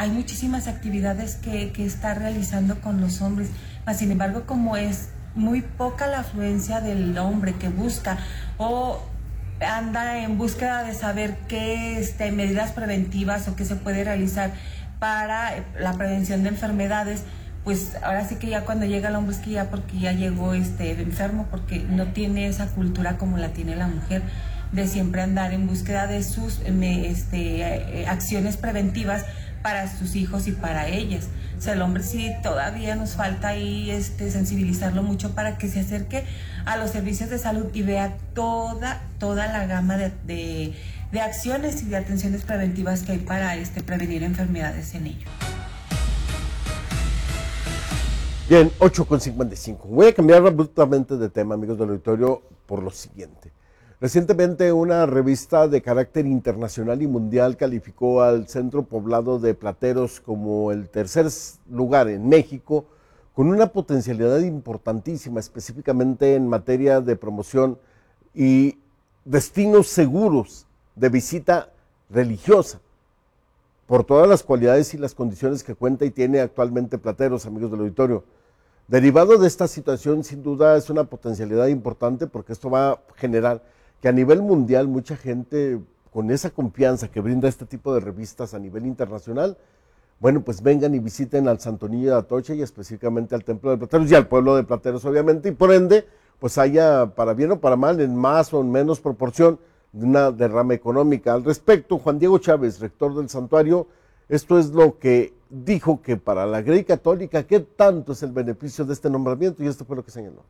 hay muchísimas actividades que está realizando con los hombres, mas sin embargo, como es muy poca la afluencia del hombre que busca o anda en búsqueda de saber qué medidas preventivas o qué se puede realizar para la prevención de enfermedades, pues ahora sí que ya cuando llega el hombre es que ya porque ya llegó enfermo, porque no tiene esa cultura como la tiene la mujer, de siempre andar en búsqueda de sus acciones preventivas para sus hijos y para ellas. O sea, el hombre sí todavía nos falta ahí sensibilizarlo mucho para que se acerque a los servicios de salud y vea toda la gama de acciones y de atenciones preventivas que hay para prevenir enfermedades en ellos. Bien, 8:55. Voy a cambiar abruptamente de tema, amigos del auditorio, por lo siguiente. Recientemente una revista de carácter internacional y mundial calificó al centro poblado de Plateros como el tercer lugar en México, con una potencialidad importantísima, específicamente en materia de promoción y destinos seguros de visita religiosa, por todas las cualidades y las condiciones que cuenta y tiene actualmente Plateros, amigos del auditorio. Derivado de esta situación, sin duda es una potencialidad importante, porque esto va a generar que a nivel mundial mucha gente, con esa confianza que brinda este tipo de revistas a nivel internacional, bueno, pues vengan y visiten al Santo Niño de Atocha y específicamente al Templo de Plateros y al pueblo de Plateros, obviamente, y por ende, pues haya, para bien o para mal, en más o en menos proporción, una derrama económica. Al respecto, Juan Diego Chávez, rector del santuario, esto es lo que dijo, que para la Grey Católica, ¿qué tanto es el beneficio de este nombramiento? Y esto fue lo que señaló.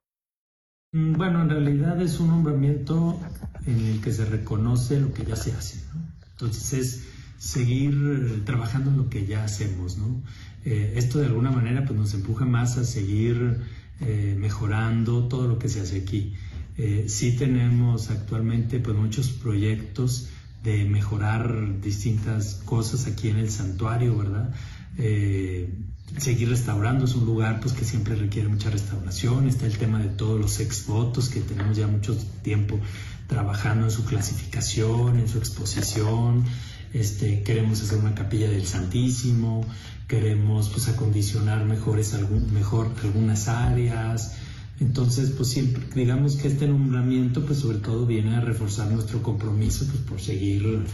Bueno, en realidad es un nombramiento en el que se reconoce lo que ya se hace, ¿no? Entonces es seguir trabajando en lo que ya hacemos, ¿no? Esto de alguna manera pues nos empuja más a seguir mejorando todo lo que se hace aquí. Sí tenemos actualmente pues muchos proyectos de mejorar distintas cosas aquí en el santuario, ¿verdad? Seguir restaurando, es un lugar pues que siempre requiere mucha restauración. Está el tema de todos los exvotos, que tenemos ya mucho tiempo trabajando en su clasificación, en su exposición. Queremos hacer una capilla del Santísimo, queremos pues acondicionar mejor algunas áreas. Entonces, pues siempre, digamos que este nombramiento pues sobre todo viene a reforzar nuestro compromiso pues por seguir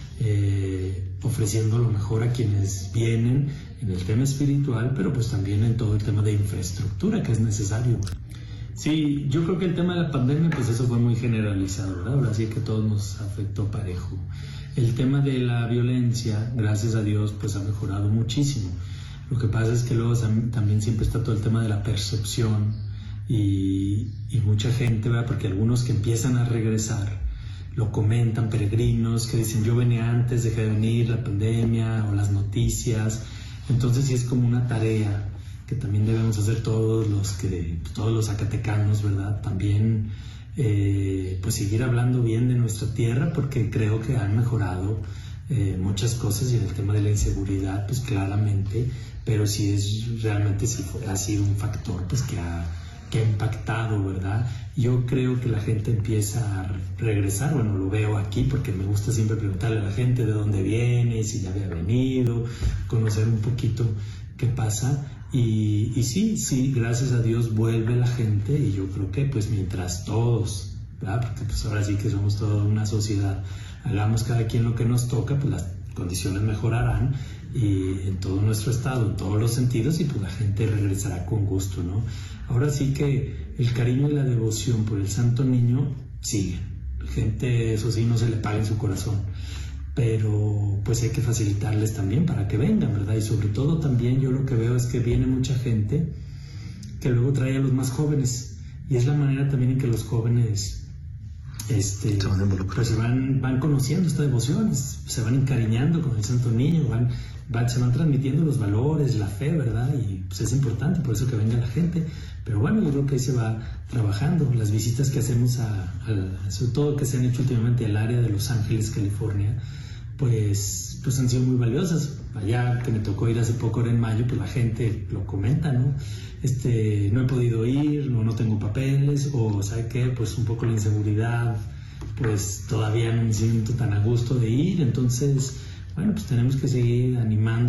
ofreciendo lo mejor a quienes vienen en el tema espiritual, pero pues también en todo el tema de infraestructura que es necesario. Sí, yo creo que el tema de la pandemia, pues eso fue muy generalizado, ¿verdad? Ahora sí que todos nos afectó parejo. El tema de la violencia, gracias a Dios, pues ha mejorado muchísimo. Lo que pasa es que luego también siempre está todo el tema de la percepción y mucha gente, ¿verdad? Porque algunos que empiezan a regresar, lo comentan, peregrinos que dicen yo venía antes, dejé de venir, la pandemia o las noticias. Entonces sí es como una tarea que también debemos hacer todos los zacatecanos, ¿verdad? También pues seguir hablando bien de nuestra tierra, porque creo que han mejorado muchas cosas, y en el tema de la inseguridad pues claramente, pero sí realmente ha sido un factor pues que ha impactado, ¿verdad? Yo creo que la gente empieza a regresar, bueno, lo veo aquí porque me gusta siempre preguntarle a la gente de dónde viene, si ya había venido, conocer un poquito qué pasa, y sí, gracias a Dios vuelve la gente, y yo creo que pues mientras todos, ¿verdad? Porque pues ahora sí que somos toda una sociedad, hagamos cada quien lo que nos toca, pues las condiciones mejorarán y en todo nuestro estado, en todos los sentidos, y pues la gente regresará con gusto, ¿no? Ahora sí que el cariño y la devoción por el Santo Niño siguen. La gente, eso sí, no se le paga en su corazón, pero pues hay que facilitarles también para que vengan, ¿verdad? Y sobre todo también yo lo que veo es que viene mucha gente que luego trae a los más jóvenes, y es la manera también en que los jóvenes pues se van conociendo esta devoción, se van encariñando con el Santo Niño, se van transmitiendo los valores, la fe, ¿verdad? Y pues es importante, por eso que venga la gente. Pero bueno, yo creo que ahí se va trabajando. Las visitas que hacemos, sobre todo que se han hecho últimamente al área de Los Ángeles, California, pues han sido muy valiosas. Allá que me tocó ir hace poco, ahora en mayo, pues la gente lo comenta, ¿no? No he podido ir, no tengo papeles, o ¿sabe qué? Pues un poco la inseguridad, pues todavía no me siento tan a gusto de ir. Entonces, bueno, pues tenemos que seguir animando